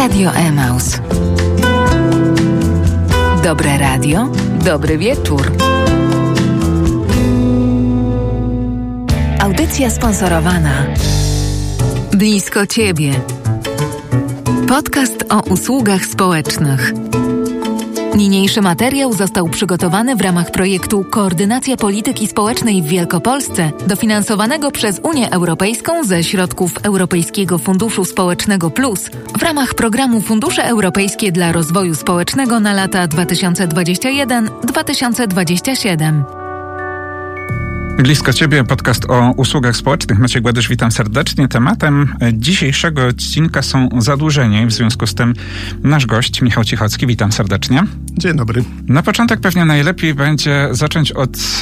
Radio Emaus. Dobre radio, dobry wieczór. Audycja sponsorowana. Blisko Ciebie. Podcast o usługach społecznych. Niniejszy materiał został przygotowany w ramach projektu Koordynacja Polityki Społecznej w Wielkopolsce, dofinansowanego przez Unię Europejską ze środków Europejskiego Funduszu Społecznego Plus w ramach programu Fundusze Europejskie dla Rozwoju Społecznego na lata 2021-2027. Blisko Ciebie, podcast o usługach społecznych. Maciej Gładysz, witam serdecznie. Tematem dzisiejszego odcinka są zadłużenia. W związku z tym nasz gość, Michał Cichocki. Witam serdecznie. Dzień dobry. Na początek pewnie najlepiej będzie zacząć od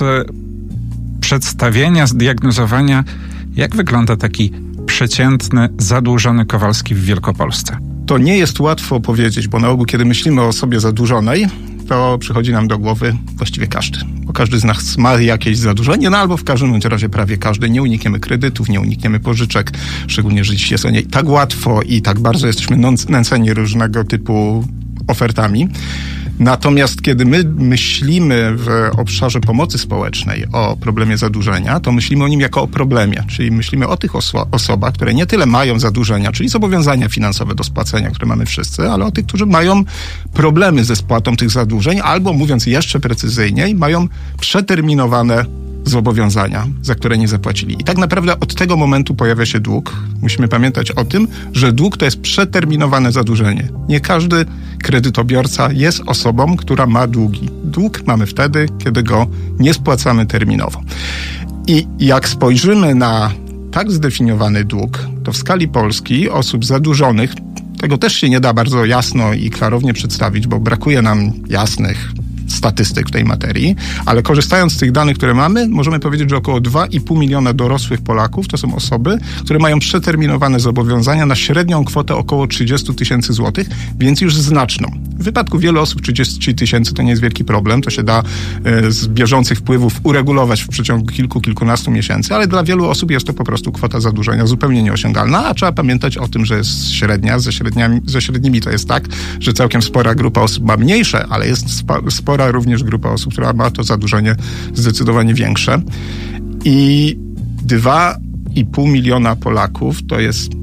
przedstawienia, zdiagnozowania, jak wygląda taki przeciętny, zadłużony Kowalski w Wielkopolsce. To nie jest łatwo powiedzieć, bo na ogół, kiedy myślimy o osobie zadłużonej, to przychodzi nam do głowy właściwie każdy. Bo każdy z nas ma jakieś zadłużenie, albo w każdym razie prawie każdy. Nie unikniemy kredytów, nie unikniemy pożyczek, szczególnie, że dziś jest o niej tak łatwo i tak bardzo jesteśmy nęceni różnego typu ofertami. Natomiast kiedy my myślimy w obszarze pomocy społecznej o problemie zadłużenia, to myślimy o nim jako o problemie, czyli myślimy o tych osobach, które nie tyle mają zadłużenia, czyli zobowiązania finansowe do spłacenia, które mamy wszyscy, ale o tych, którzy mają problemy ze spłatą tych zadłużeń, albo mówiąc jeszcze precyzyjniej, mają przeterminowane zobowiązania, za które nie zapłacili. I tak naprawdę od tego momentu pojawia się dług. Musimy pamiętać o tym, że dług to jest przeterminowane zadłużenie. Nie każdy kredytobiorca jest osobą, która ma długi. Dług mamy wtedy, kiedy go nie spłacamy terminowo. I jak spojrzymy na tak zdefiniowany dług, to w skali Polski osób zadłużonych, tego też się nie da bardzo jasno i klarownie przedstawić, bo brakuje nam jasnych statystyk w tej materii, ale korzystając z tych danych, które mamy, możemy powiedzieć, że około 2,5 miliona dorosłych Polaków to są osoby, które mają przeterminowane zobowiązania na średnią kwotę około 30 tysięcy złotych, więc już znaczną. W wypadku wielu osób 30 tysięcy to nie jest wielki problem, to się da z bieżących wpływów uregulować w przeciągu kilkunastu miesięcy, ale dla wielu osób jest to po prostu kwota zadłużenia zupełnie nieosiągalna, a trzeba pamiętać o tym, że jest średnia, ze średnimi to jest tak, że całkiem spora grupa osób ma mniejsze, ale jest spora również grupa osób, która ma to zadłużenie zdecydowanie większe. I 2,5 miliona Polaków to jest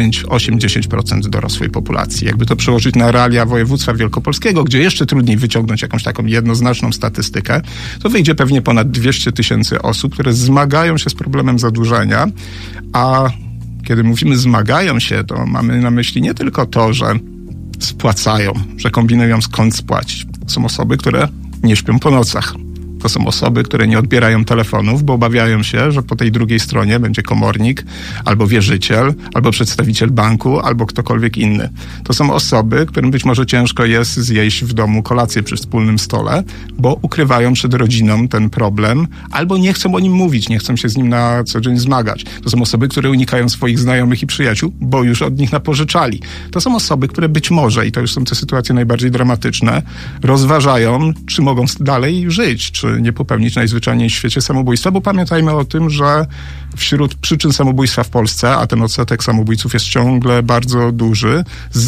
8-10% dorosłej populacji. Jakby to przełożyć na realia województwa wielkopolskiego, gdzie jeszcze trudniej wyciągnąć jakąś taką jednoznaczną statystykę, to wyjdzie pewnie ponad 200 tysięcy osób, które zmagają się z problemem zadłużenia, a kiedy mówimy zmagają się, to mamy na myśli nie tylko to, że spłacają, że kombinują skąd spłacić. Są osoby, które nie śpią po nocach. To są osoby, które nie odbierają telefonów, bo obawiają się, że po tej drugiej stronie będzie komornik, albo wierzyciel, albo przedstawiciel banku, albo ktokolwiek inny. To są osoby, którym być może ciężko jest zjeść w domu kolację przy wspólnym stole, bo ukrywają przed rodziną ten problem, albo nie chcą o nim mówić, nie chcą się z nim na co dzień zmagać. To są osoby, które unikają swoich znajomych i przyjaciół, bo już od nich napożyczali. To są osoby, które być może, i to już są te sytuacje najbardziej dramatyczne, rozważają, czy mogą dalej żyć, czy nie popełnić najzwyczajniej w świecie samobójstwa, bo pamiętajmy o tym, że wśród przyczyn samobójstwa w Polsce, a ten odsetek samobójców jest ciągle bardzo duży,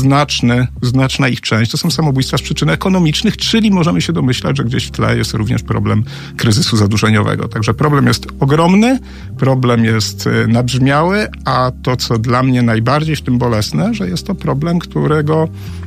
znaczna ich część to są samobójstwa z przyczyn ekonomicznych, czyli możemy się domyślać, że gdzieś w tle jest również problem kryzysu zadłużeniowego. Także problem jest ogromny, problem jest nabrzmiały, a to, co dla mnie najbardziej w tym bolesne, że jest to problem, którego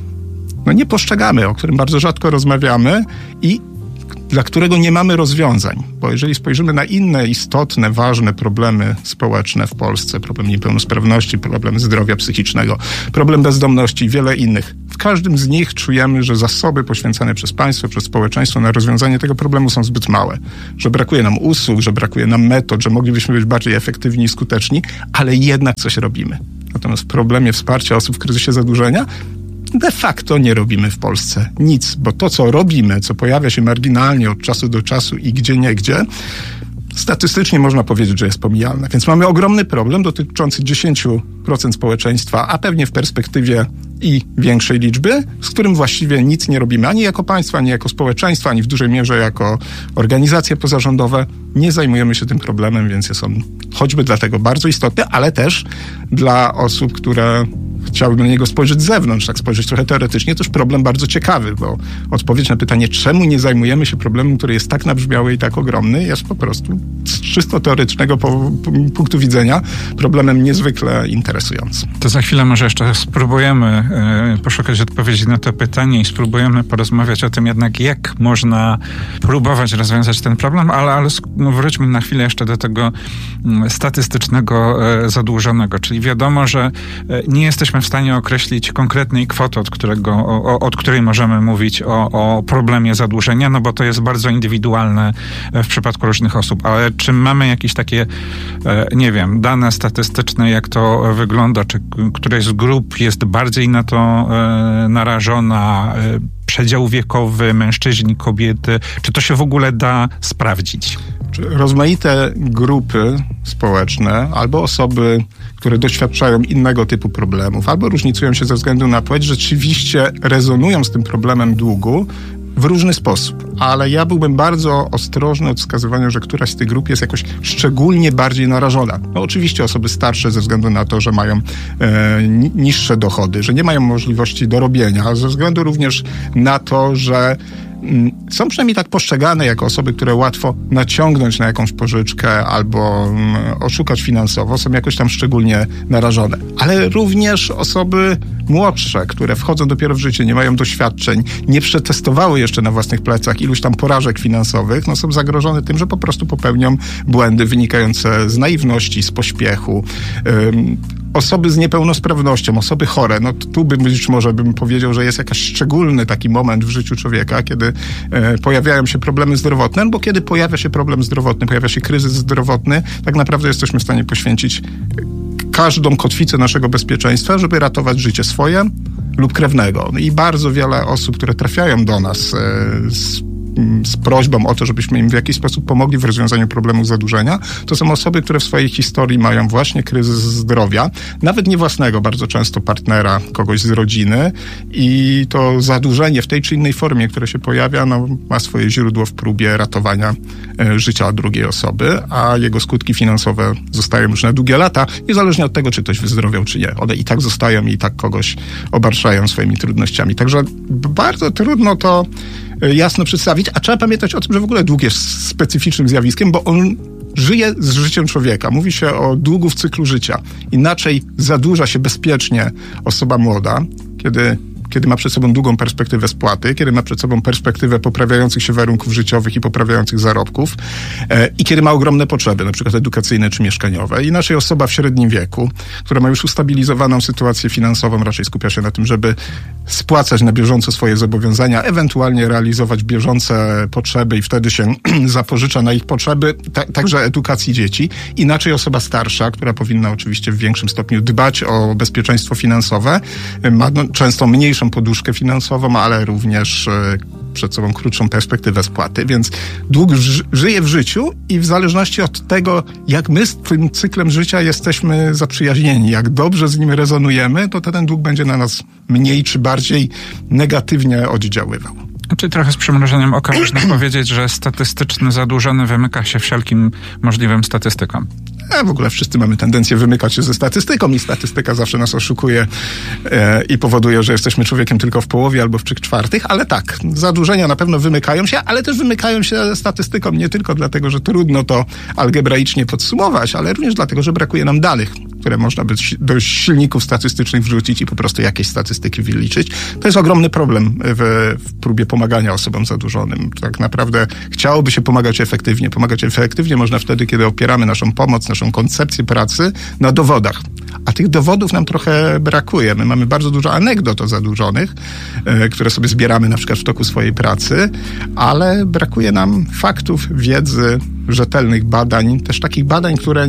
nie postrzegamy, o którym bardzo rzadko rozmawiamy i dla którego nie mamy rozwiązań. Bo jeżeli spojrzymy na inne istotne, ważne problemy społeczne w Polsce, problem niepełnosprawności, problem zdrowia psychicznego, problem bezdomności i wiele innych, w każdym z nich czujemy, że zasoby poświęcane przez państwo, przez społeczeństwo na rozwiązanie tego problemu są zbyt małe. Że brakuje nam usług, że brakuje nam metod, że moglibyśmy być bardziej efektywni i skuteczni, ale jednak coś robimy. Natomiast w problemie wsparcia osób w kryzysie zadłużenia de facto nie robimy w Polsce nic, bo to, co robimy, co pojawia się marginalnie od czasu do czasu i gdzieniegdzie, statystycznie można powiedzieć, że jest pomijalne. Więc mamy ogromny problem dotyczący 10% społeczeństwa, a pewnie w perspektywie i większej liczby, z którym właściwie nic nie robimy, ani jako państwo, ani jako społeczeństwo, ani w dużej mierze jako organizacje pozarządowe. Nie zajmujemy się tym problemem, więc jest on choćby dlatego bardzo istotny, ale też dla osób, które chciałbym na niego spojrzeć z zewnątrz, tak spojrzeć trochę teoretycznie, to już problem bardzo ciekawy, bo odpowiedź na pytanie, czemu nie zajmujemy się problemem, który jest tak nabrzmiały i tak ogromny, jest po prostu z czysto teoretycznego punktu widzenia problemem niezwykle interesującym. To za chwilę może jeszcze spróbujemy poszukać odpowiedzi na to pytanie i spróbujemy porozmawiać o tym jednak, jak można próbować rozwiązać ten problem, ale wróćmy na chwilę jeszcze do tego statystycznego zadłużonego, czyli wiadomo, że nie jesteśmy w stanie określić konkretnej kwoty, od której możemy mówić o problemie zadłużenia, no bo to jest bardzo indywidualne w przypadku różnych osób. Ale czy mamy jakieś takie, nie wiem, dane statystyczne, jak to wygląda, czy któraś z grup jest bardziej na to narażona, przedział wiekowy, mężczyźni, kobiety, czy to się w ogóle da sprawdzić? Rozmaite grupy społeczne albo osoby, które doświadczają innego typu problemów, albo różnicują się ze względu na płeć, rzeczywiście rezonują z tym problemem długu w różny sposób. Ale ja byłbym bardzo ostrożny od wskazywania, że któraś z tych grup jest jakoś szczególnie bardziej narażona. No oczywiście osoby starsze ze względu na to, że mają niższe dochody, że nie mają możliwości dorobienia, ze względu również na to, że są przynajmniej tak postrzegane jako osoby, które łatwo naciągnąć na jakąś pożyczkę albo oszukać finansowo, są jakoś tam szczególnie narażone. Ale również osoby młodsze, które wchodzą dopiero w życie, nie mają doświadczeń, nie przetestowały jeszcze na własnych plecach iluś tam porażek finansowych, no są zagrożone tym, że po prostu popełnią błędy wynikające z naiwności, z pośpiechu. Osoby z niepełnosprawnością, osoby chore, no tu być może bym powiedział, że jest jakiś szczególny taki moment w życiu człowieka, kiedy pojawiają się problemy zdrowotne, bo kiedy pojawia się problem zdrowotny, pojawia się kryzys zdrowotny, tak naprawdę jesteśmy w stanie poświęcić każdą kotwicę naszego bezpieczeństwa, żeby ratować życie swoje lub krewnego. I bardzo wiele osób, które trafiają do nas z prośbą o to, żebyśmy im w jakiś sposób pomogli w rozwiązaniu problemu zadłużenia, to są osoby, które w swojej historii mają właśnie kryzys zdrowia, nawet nie własnego, bardzo często partnera, kogoś z rodziny i to zadłużenie w tej czy innej formie, które się pojawia, no, ma swoje źródło w próbie ratowania życia drugiej osoby, a jego skutki finansowe zostają już na długie lata, niezależnie od tego, czy ktoś wyzdrowiał, czy nie. One i tak zostają i tak kogoś obarczają swoimi trudnościami. Także bardzo trudno to jasno przedstawić, a trzeba pamiętać o tym, że w ogóle dług jest specyficznym zjawiskiem, bo on żyje z życiem człowieka. Mówi się o długu w cyklu życia. Inaczej zadłuża się bezpiecznie osoba młoda, kiedy ma przed sobą długą perspektywę spłaty, kiedy ma przed sobą perspektywę poprawiających się warunków życiowych i poprawiających zarobków i kiedy ma ogromne potrzeby, na przykład edukacyjne czy mieszkaniowe. Inaczej osoba w średnim wieku, która ma już ustabilizowaną sytuację finansową, raczej skupia się na tym, żeby spłacać na bieżąco swoje zobowiązania, ewentualnie realizować bieżące potrzeby i wtedy się zapożycza na ich potrzeby, także edukacji dzieci. Inaczej osoba starsza, która powinna oczywiście w większym stopniu dbać o bezpieczeństwo finansowe, ma często mniejszą poduszkę finansową, ale również przed sobą krótszą perspektywę spłaty, więc dług żyje w życiu i w zależności od tego, jak my z tym cyklem życia jesteśmy zaprzyjaźnieni, jak dobrze z nim rezonujemy, to ten dług będzie na nas mniej czy bardziej negatywnie oddziaływał. Czyli trochę z przymrużeniem oka można powiedzieć, że statystyczny zadłużony wymyka się wszelkim możliwym statystykom. W ogóle wszyscy mamy tendencję wymykać się ze statystyką i statystyka zawsze nas oszukuje i powoduje, że jesteśmy człowiekiem tylko w połowie albo w 3/4, ale tak, zadłużenia na pewno wymykają się, ale też wymykają się statystykom nie tylko dlatego, że trudno to algebraicznie podsumować, ale również dlatego, że brakuje nam danych, które można by do silników statystycznych wrzucić i po prostu jakieś statystyki wyliczyć. To jest ogromny problem w próbie pomagania osobom zadłużonym. Tak naprawdę chciałoby się pomagać efektywnie. Pomagać efektywnie można wtedy, kiedy opieramy naszą pomoc, naszą koncepcję pracy na dowodach. A tych dowodów nam trochę brakuje. My mamy bardzo dużo anegdot o zadłużonych, które sobie zbieramy na przykład w toku swojej pracy, ale brakuje nam faktów, wiedzy, rzetelnych badań, też takich badań, które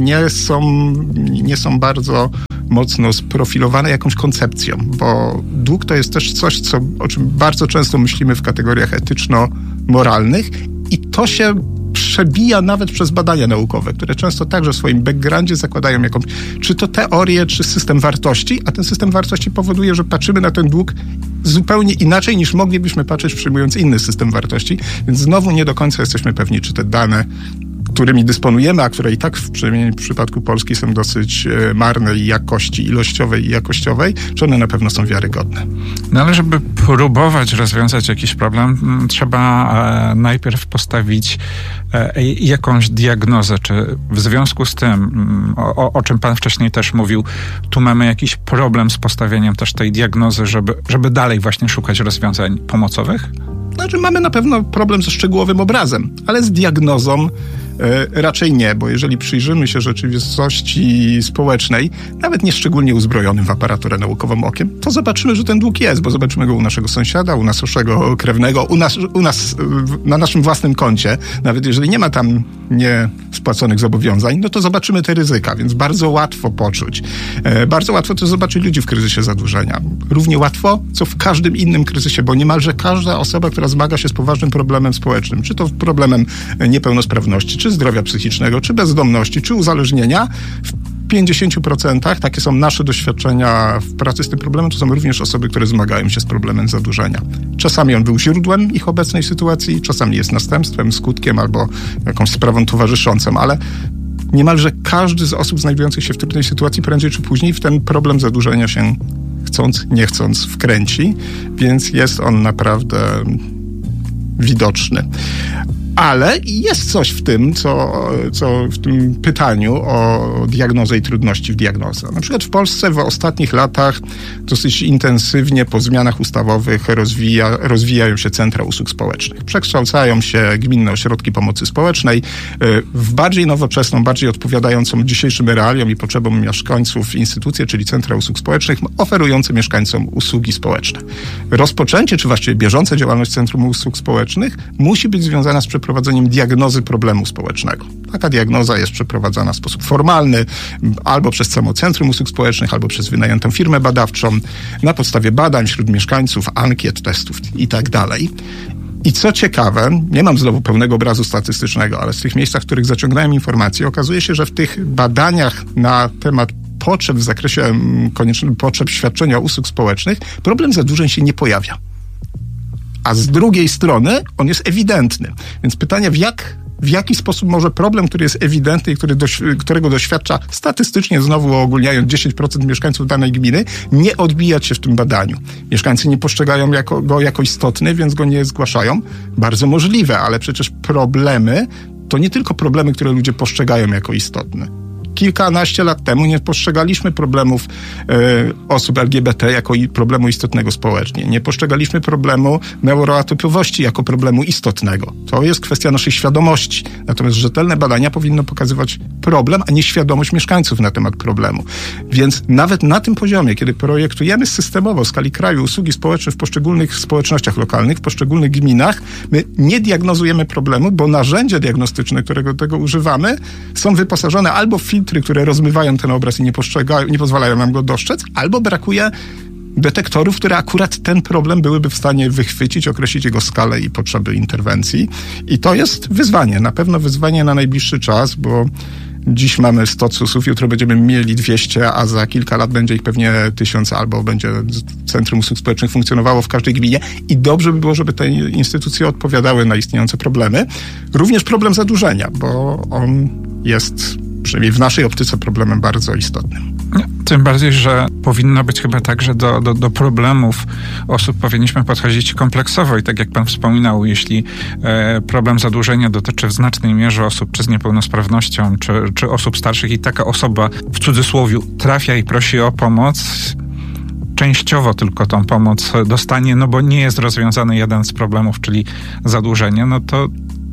nie są bardzo mocno sprofilowane jakąś koncepcją, bo dług to jest też coś, o czym bardzo często myślimy w kategoriach etyczno-moralnych i to się przebija nawet przez badania naukowe, które często także w swoim backgroundzie zakładają jakąś, czy to teorię, czy system wartości, a ten system wartości powoduje, że patrzymy na ten dług zupełnie inaczej, niż moglibyśmy patrzeć, przyjmując inny system wartości, więc znowu nie do końca jesteśmy pewni, czy te dane, którymi dysponujemy, a które i tak przynajmniej w przypadku Polski są dosyć marne i jakości ilościowej i jakościowej, czy one na pewno są wiarygodne. No ale żeby próbować rozwiązać jakiś problem, trzeba najpierw postawić jakąś diagnozę, czy w związku z tym, o czym pan wcześniej też mówił, tu mamy jakiś problem z postawieniem też tej diagnozy, żeby dalej właśnie szukać rozwiązań pomocowych? Znaczy mamy na pewno problem ze szczegółowym obrazem, ale z diagnozą raczej nie, bo jeżeli przyjrzymy się rzeczywistości społecznej, nawet nie szczególnie uzbrojonym w aparaturę naukową okiem, to zobaczymy, że ten dług jest, bo zobaczymy go u naszego sąsiada, u naszego krewnego, u nas na naszym własnym koncie. Nawet jeżeli nie ma tam niespłaconych zobowiązań, no to zobaczymy te ryzyka, więc bardzo łatwo poczuć. Bardzo łatwo to zobaczyć ludzi w kryzysie zadłużenia. Równie łatwo, co w każdym innym kryzysie, bo niemalże każda osoba, która zmaga się z poważnym problemem społecznym, czy to problemem niepełnosprawności, czy zdrowia psychicznego, czy bezdomności, czy uzależnienia, w 50%, takie są nasze doświadczenia w pracy z tym problemem, to są również osoby, które zmagają się z problemem zadłużenia. Czasami on był źródłem ich obecnej sytuacji, czasami jest następstwem, skutkiem albo jakąś sprawą towarzyszącą, ale niemalże każdy z osób znajdujących się w trudnej sytuacji prędzej czy później w ten problem zadłużenia się chcąc, nie chcąc wkręci, więc jest on naprawdę widoczny. Ale jest coś w tym, co w tym pytaniu o diagnozę i trudności w diagnozę. Na przykład w Polsce w ostatnich latach dosyć intensywnie po zmianach ustawowych rozwijają się centra usług społecznych. Przekształcają się gminne ośrodki pomocy społecznej w bardziej nowoczesną, bardziej odpowiadającą dzisiejszym realiom i potrzebom mieszkańców instytucje, czyli centra usług społecznych oferujące mieszkańcom usługi społeczne. Rozpoczęcie, czy właściwie bieżąca działalność Centrum Usług Społecznych musi być związana z przeprowadzeniem diagnozy problemu społecznego. Taka diagnoza jest przeprowadzana w sposób formalny, albo przez samo Centrum Usług Społecznych, albo przez wynajętą firmę badawczą, na podstawie badań wśród mieszkańców, ankiet, testów i tak dalej. I co ciekawe, nie mam znowu pełnego obrazu statystycznego, ale z tych miejsc, w których zaciągnąłem informacje, okazuje się, że w tych badaniach na temat potrzeb w zakresie potrzeb świadczenia usług społecznych problem zadłużeń się nie pojawia. A z drugiej strony on jest ewidentny. Więc pytanie, w jaki sposób może problem, który jest ewidentny i którego doświadcza statystycznie, znowu uogólniając 10% mieszkańców danej gminy, nie odbijać się w tym badaniu. Mieszkańcy nie postrzegają go jako istotny, więc go nie zgłaszają. Bardzo możliwe, ale przecież problemy to nie tylko problemy, które ludzie postrzegają jako istotne. Kilkanaście lat temu nie postrzegaliśmy problemów osób LGBT jako problemu istotnego społecznie. Nie postrzegaliśmy problemu neuroatypowości jako problemu istotnego. To jest kwestia naszej świadomości. Natomiast rzetelne badania powinno pokazywać problem, a nie świadomość mieszkańców na temat problemu. Więc nawet na tym poziomie, kiedy projektujemy systemowo w skali kraju usługi społeczne w poszczególnych społecznościach lokalnych, w poszczególnych gminach, my nie diagnozujemy problemu, bo narzędzia diagnostyczne, którego do tego używamy, są wyposażone albo w filtry, które rozmywają ten obraz i nie pozwalają nam go dostrzec, albo brakuje detektorów, które akurat ten problem byłyby w stanie wychwycić, określić jego skalę i potrzeby interwencji. I to jest wyzwanie, na pewno wyzwanie na najbliższy czas, bo dziś mamy 100 CUS-ów, jutro będziemy mieli 200, a za kilka lat będzie ich pewnie 1000, albo będzie Centrum Usług Społecznych funkcjonowało w każdej gminie i dobrze by było, żeby te instytucje odpowiadały na istniejące problemy. Również problem zadłużenia, bo on jest przynajmniej w naszej optyce problemem bardzo istotnym. Tym bardziej, że powinno być chyba tak, że do problemów osób powinniśmy podchodzić kompleksowo i tak jak pan wspominał, jeśli problem zadłużenia dotyczy w znacznej mierze osób czy z niepełnosprawnością, czy osób starszych i taka osoba w cudzysłowie trafia i prosi o pomoc, częściowo tylko tą pomoc dostanie, no bo nie jest rozwiązany jeden z problemów, czyli zadłużenie, no to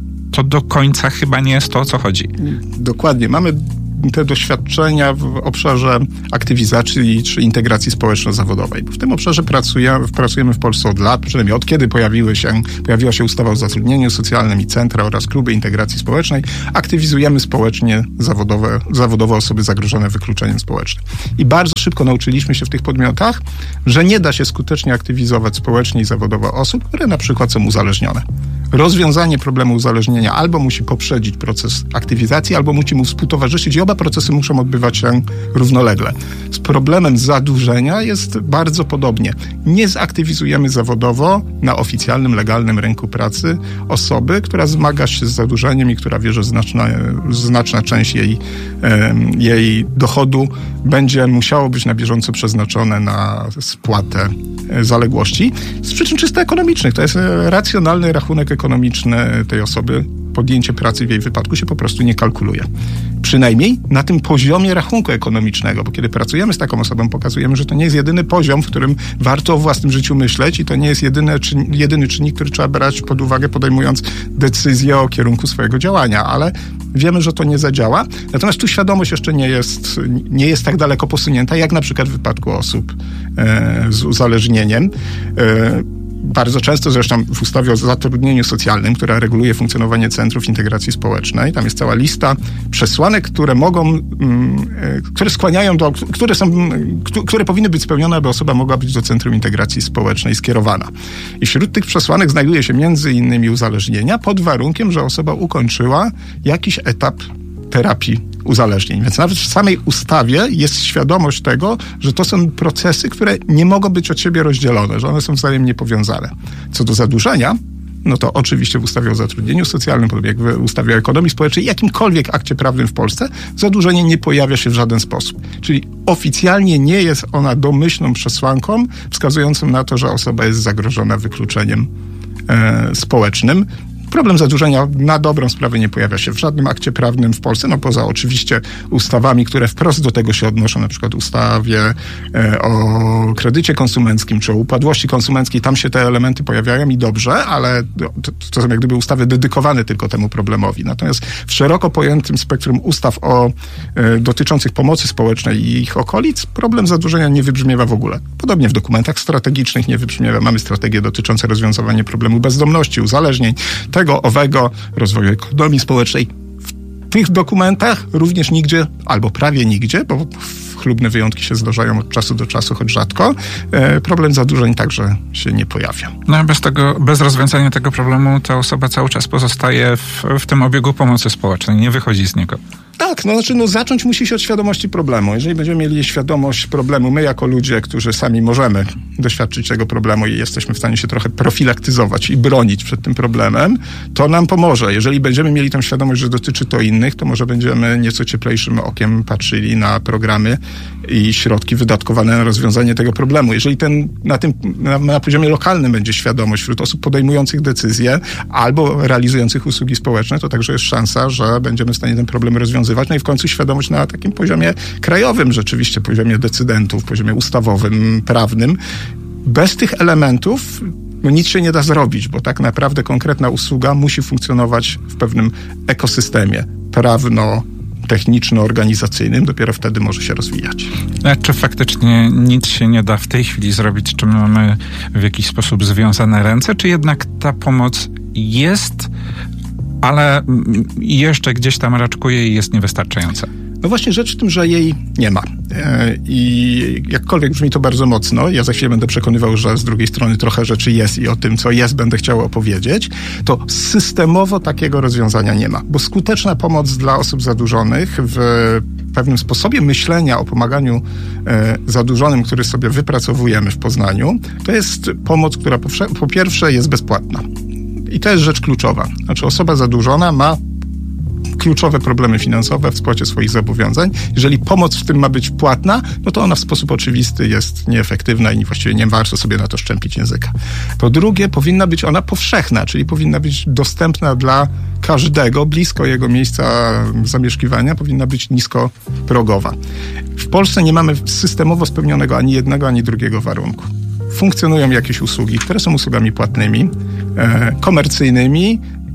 do końca chyba nie jest to, o co chodzi. Dokładnie. Mamy te doświadczenia w obszarze aktywizacji czy integracji społeczno-zawodowej. W tym obszarze pracujemy w Polsce od lat, przynajmniej od kiedy pojawiła się ustawa o zatrudnieniu socjalnym i centra oraz kluby integracji społecznej. Aktywizujemy społecznie zawodowe osoby zagrożone wykluczeniem społecznym. I bardzo szybko nauczyliśmy się w tych podmiotach, że nie da się skutecznie aktywizować społecznie i zawodowo osób, które na przykład są uzależnione. rozwiązanie problemu uzależnienia albo musi poprzedzić proces aktywizacji, albo musi mu współtowarzyszyć i oba procesy muszą odbywać się równolegle. Z problemem zadłużenia jest bardzo podobnie. Nie zaktywizujemy zawodowo na oficjalnym, legalnym rynku pracy osoby, która zmaga się z zadłużeniem i która wie, że znaczna część jej dochodu będzie musiało być na bieżąco przeznaczone na spłatę zaległości z przyczyn czysto ekonomicznych. To jest racjonalny rachunek ekonomiczny tej osoby. Podjęcie pracy w jej wypadku się po prostu nie kalkuluje. Przynajmniej na tym poziomie rachunku ekonomicznego, bo kiedy pracujemy z taką osobą, pokazujemy, że to nie jest jedyny poziom, w którym warto o własnym życiu myśleć i to nie jest jedyny czynnik, który trzeba brać pod uwagę, podejmując decyzję o kierunku swojego działania, ale wiemy, że to nie zadziała. Natomiast tu świadomość jeszcze nie jest tak daleko posunięta, jak na przykład w wypadku osób z uzależnieniem. Bardzo często zresztą w ustawie o zatrudnieniu socjalnym, która reguluje funkcjonowanie centrów integracji społecznej, tam jest cała lista przesłanek, które skłaniają które powinny być spełnione, aby osoba mogła być do centrum integracji społecznej skierowana. I wśród tych przesłanek znajduje się między innymi uzależnienia pod warunkiem, że osoba ukończyła jakiś etap terapii uzależnień. Więc nawet w samej ustawie jest świadomość tego, że to są procesy, które nie mogą być od siebie rozdzielone, że one są wzajemnie powiązane. Co do zadłużenia, no to oczywiście w ustawie o zatrudnieniu socjalnym, podobnie jak w ustawie o ekonomii społecznej, jakimkolwiek akcie prawnym w Polsce, zadłużenie nie pojawia się w żaden sposób. Czyli oficjalnie nie jest ona domyślną przesłanką wskazującą na to, że osoba jest zagrożona wykluczeniem społecznym. Problem zadłużenia na dobrą sprawę nie pojawia się w żadnym akcie prawnym w Polsce, no poza oczywiście ustawami, które wprost do tego się odnoszą, na przykład ustawie o kredycie konsumenckim czy o upadłości konsumenckiej, tam się te elementy pojawiają i dobrze, ale to są jak gdyby ustawy dedykowane tylko temu problemowi. Natomiast w szeroko pojętym spektrum ustaw dotyczących pomocy społecznej i ich okolic problem zadłużenia nie wybrzmiewa w ogóle. Podobnie w dokumentach strategicznych nie wybrzmiewa. Mamy strategie dotyczące rozwiązywania problemu bezdomności, uzależnień, owego, rozwoju ekonomii społecznej. W tych dokumentach również nigdzie, albo prawie nigdzie, bo chlubne wyjątki się zdarzają od czasu do czasu, choć rzadko, problem zadłużeń także się nie pojawia. No a bez rozwiązania tego problemu ta osoba cały czas pozostaje w tym obiegu pomocy społecznej, nie wychodzi z niego. Tak, zacząć musi się od świadomości problemu. Jeżeli będziemy mieli świadomość problemu, my jako ludzie, którzy sami możemy doświadczyć tego problemu i jesteśmy w stanie się trochę profilaktyzować i bronić przed tym problemem, to nam pomoże. Jeżeli będziemy mieli tę świadomość, że dotyczy to innych, to może będziemy nieco cieplejszym okiem patrzyli na programy i środki wydatkowane na rozwiązanie tego problemu. Jeżeli na poziomie lokalnym będzie świadomość wśród osób podejmujących decyzje albo realizujących usługi społeczne, to także jest szansa, że będziemy w stanie ten problem rozwiązywać. No i w końcu świadomość na takim poziomie krajowym, rzeczywiście poziomie decydentów, poziomie ustawowym, prawnym. Bez tych elementów nic się nie da zrobić, bo tak naprawdę konkretna usługa musi funkcjonować w pewnym ekosystemie prawno-techniczno-organizacyjnym, dopiero wtedy może się rozwijać. A czy faktycznie nic się nie da w tej chwili zrobić, czy mamy w jakiś sposób związane ręce, czy jednak ta pomoc jest, ale jeszcze gdzieś tam raczkuje i jest niewystarczająca? No właśnie rzecz w tym, że jej nie ma. I jakkolwiek brzmi to bardzo mocno, ja za chwilę będę przekonywał, że z drugiej strony trochę rzeczy jest i o tym, co jest, będę chciał opowiedzieć, to systemowo takiego rozwiązania nie ma. Bo skuteczna pomoc dla osób zadłużonych w pewnym sposobie myślenia o pomaganiu zadłużonym, który sobie wypracowujemy w Poznaniu, to jest pomoc, która po pierwsze jest bezpłatna. I to jest rzecz kluczowa. Znaczy osoba zadłużona ma kluczowe problemy finansowe w spłacie swoich zobowiązań. Jeżeli pomoc w tym ma być płatna, no to ona w sposób oczywisty jest nieefektywna i właściwie nie warto sobie na to szczępić języka. Po drugie, powinna być ona powszechna, czyli powinna być dostępna dla każdego, blisko jego miejsca zamieszkiwania, powinna być niskoprogowa. W Polsce nie mamy systemowo spełnionego ani jednego, ani drugiego warunku. Funkcjonują jakieś usługi, które są usługami płatnymi, komercyjnymi,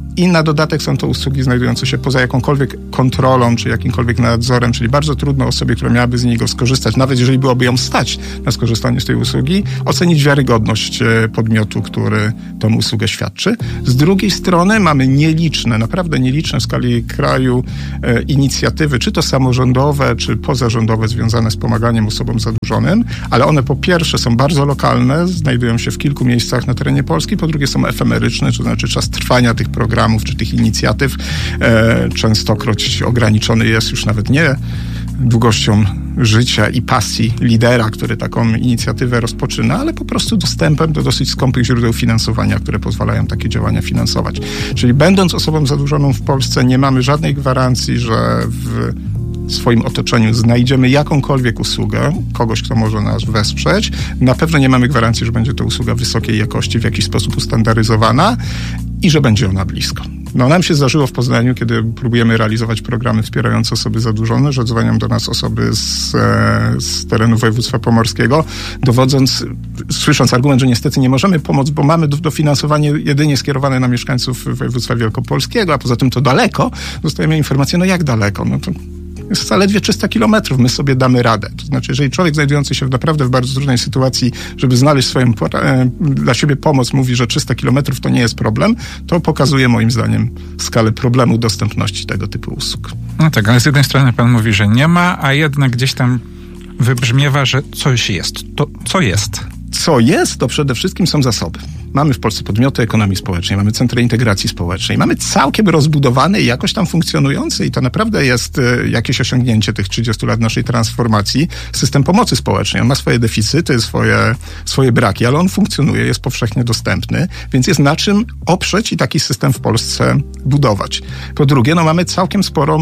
I na dodatek są to usługi znajdujące się poza jakąkolwiek kontrolą, czy jakimkolwiek nadzorem, czyli bardzo trudno osobie, która miałaby z niego skorzystać, nawet jeżeli byłoby ją stać na skorzystanie z tej usługi, ocenić wiarygodność podmiotu, który tą usługę świadczy. Z drugiej strony mamy nieliczne, naprawdę nieliczne w skali kraju inicjatywy, czy to samorządowe, czy pozarządowe, związane z pomaganiem osobom zadłużonym, ale one po pierwsze są bardzo lokalne, znajdują się w kilku miejscach na terenie Polski, po drugie są efemeryczne, to znaczy czas trwania tych programów, czy tych inicjatyw częstokroć ograniczony jest już nawet nie długością życia i pasji lidera, który taką inicjatywę rozpoczyna, ale po prostu dostępem do dosyć skąpych źródeł finansowania, które pozwalają takie działania finansować. Czyli będąc osobą zadłużoną w Polsce, nie mamy żadnej gwarancji, że w swoim otoczeniu znajdziemy jakąkolwiek usługę, kogoś, kto może nas wesprzeć. Na pewno nie mamy gwarancji, że będzie to usługa wysokiej jakości, w jakiś sposób ustandaryzowana i że będzie ona blisko. Nam się zdarzyło w Poznaniu, kiedy próbujemy realizować programy wspierające osoby zadłużone, że dzwonią do nas osoby z terenu województwa pomorskiego, słysząc argument, że niestety nie możemy pomóc, bo mamy dofinansowanie jedynie skierowane na mieszkańców województwa wielkopolskiego, a poza tym to daleko. Dostajemy informację, jak daleko? To jest zaledwie 300 kilometrów, my sobie damy radę. To znaczy, jeżeli człowiek znajdujący się naprawdę w bardzo trudnej sytuacji, żeby znaleźć swoją dla siebie pomoc, mówi, że 300 kilometrów to nie jest problem, to pokazuje moim zdaniem skalę problemu dostępności tego typu usług. No tak, ale z jednej strony pan mówi, że nie ma, a jednak gdzieś tam wybrzmiewa, że coś jest. To co jest? Co jest, to przede wszystkim są zasoby. Mamy w Polsce podmioty ekonomii społecznej, mamy centra integracji społecznej, mamy całkiem rozbudowany i jakoś tam funkcjonujący i to naprawdę jest jakieś osiągnięcie tych 30 lat naszej transformacji, system pomocy społecznej. On ma swoje deficyty, swoje braki, ale on funkcjonuje, jest powszechnie dostępny, więc jest na czym oprzeć i taki system w Polsce budować. Po drugie, mamy całkiem sporą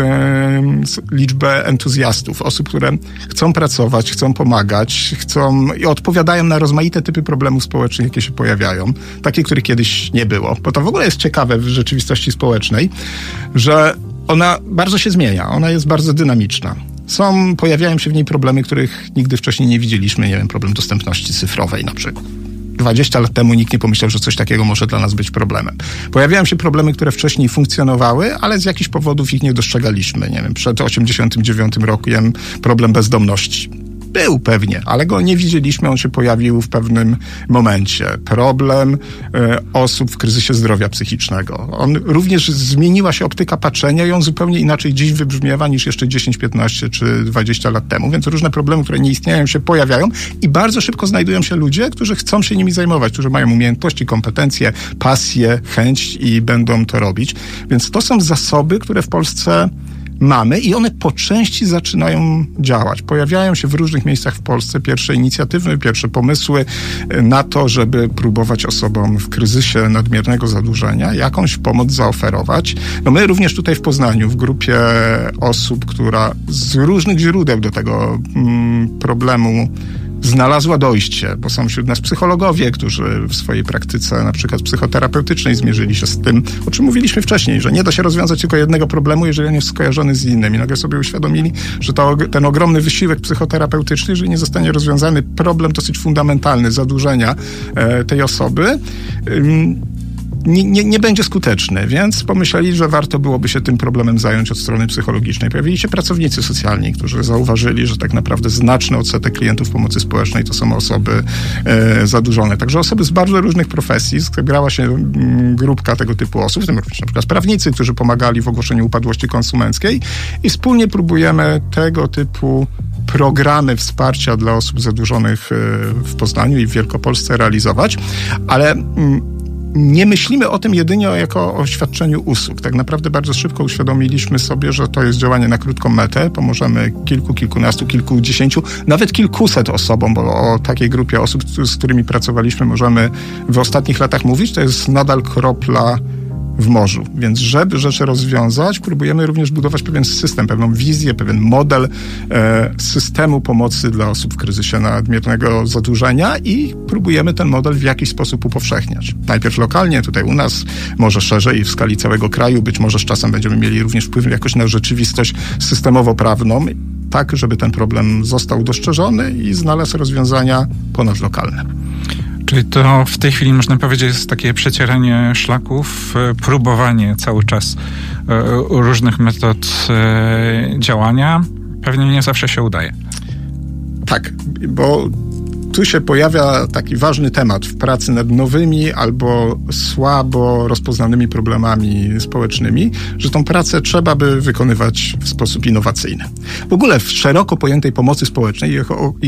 liczbę entuzjastów, osób, które chcą pracować, chcą pomagać, i odpowiadają na rozmaite typy problemów społecznych, jakie się pojawiają, takie, których kiedyś nie było. Bo to w ogóle jest ciekawe w rzeczywistości społecznej, że ona bardzo się zmienia, ona jest bardzo dynamiczna. Pojawiają się w niej problemy, których nigdy wcześniej nie widzieliśmy, nie wiem, problem dostępności cyfrowej na przykład. 20 lat temu nikt nie pomyślał, że coś takiego może dla nas być problemem. Pojawiają się problemy, które wcześniej funkcjonowały, ale z jakichś powodów ich nie dostrzegaliśmy. Nie wiem, przed 1989 rokiem problem bezdomności. Był pewnie, ale go nie widzieliśmy, on się pojawił w pewnym momencie. Problem osób w kryzysie zdrowia psychicznego. Również zmieniła się optyka patrzenia i on zupełnie inaczej dziś wybrzmiewa niż jeszcze 10, 15 czy 20 lat temu. Więc różne problemy, które nie istnieją, się pojawiają i bardzo szybko znajdują się ludzie, którzy chcą się nimi zajmować, którzy mają umiejętności, kompetencje, pasję, chęć i będą to robić. Więc to są zasoby, które w Polsce mamy i one po części zaczynają działać. Pojawiają się w różnych miejscach w Polsce pierwsze inicjatywy, pierwsze pomysły na to, żeby próbować osobom w kryzysie nadmiernego zadłużenia jakąś pomoc zaoferować. My również tutaj w Poznaniu w grupie osób, która z różnych źródeł do tego problemu znalazła dojście, bo są wśród nas psychologowie, którzy w swojej praktyce na przykład psychoterapeutycznej zmierzyli się z tym, o czym mówiliśmy wcześniej, że nie da się rozwiązać tylko jednego problemu, jeżeli on jest skojarzony z innym. I nagle sobie uświadomili, że ten ogromny wysiłek psychoterapeutyczny, jeżeli nie zostanie rozwiązany problem dosyć fundamentalny zadłużenia tej osoby, nie będzie skuteczny, więc pomyśleli, że warto byłoby się tym problemem zająć od strony psychologicznej. Pojawili się pracownicy socjalni, którzy zauważyli, że tak naprawdę znaczny odsetek klientów pomocy społecznej to są osoby zadłużone. Także osoby z bardzo różnych profesji, zebrała się grupka tego typu osób, w tym również na przykład prawnicy, którzy pomagali w ogłoszeniu upadłości konsumenckiej i wspólnie próbujemy tego typu programy wsparcia dla osób zadłużonych w Poznaniu i w Wielkopolsce realizować, ale nie myślimy o tym jedynie jako o świadczeniu usług. Tak naprawdę bardzo szybko uświadomiliśmy sobie, że to jest działanie na krótką metę. Pomożemy kilkunastu, kilkudziesięciu, nawet kilkuset osobom, bo o takiej grupie osób, z którymi pracowaliśmy, możemy w ostatnich latach mówić. To jest nadal kropla w morzu. Więc żeby rzeczy rozwiązać, próbujemy również budować pewien system, pewną wizję, pewien model systemu pomocy dla osób w kryzysie nadmiernego zadłużenia i próbujemy ten model w jakiś sposób upowszechniać. Najpierw lokalnie, tutaj u nas, może szerzej w skali całego kraju, być może z czasem będziemy mieli również wpływ jakoś na rzeczywistość systemowo-prawną, tak, żeby ten problem został dostrzeżony i znalazł rozwiązania ponadlokalne. Czyli to w tej chwili można powiedzieć jest takie przecieranie szlaków, próbowanie cały czas różnych metod działania. Pewnie nie zawsze się udaje. Tak, bo tu się pojawia taki ważny temat w pracy nad nowymi albo słabo rozpoznanymi problemami społecznymi, że tą pracę trzeba by wykonywać w sposób innowacyjny. W ogóle w szeroko pojętej pomocy społecznej